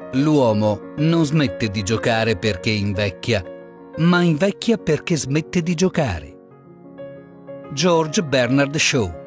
L'uomo non smette di giocare perché invecchia, ma invecchia perché smette di giocare. George Bernard Shaw.